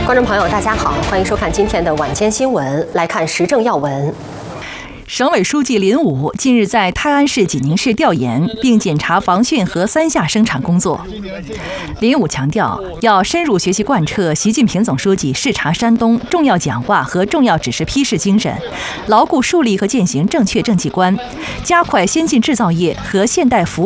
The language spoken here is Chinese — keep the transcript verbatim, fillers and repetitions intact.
观众朋友，大家好，欢迎收看今天的晚间新闻。来看时政要闻。 省委书记林武近日在泰安市、济宁市调研并检查防汛和三下生产工作。林武强调，要深入学习贯彻习近平总书记视察山东重要讲话和重要指示批示精神，牢固树立和践行正确政绩观，加快先进制造业和现代服务